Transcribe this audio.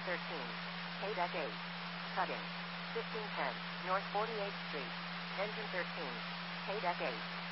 13. KDEC 8. Cutting. 1510, North 48th Street. Engine 13. KDEC 8.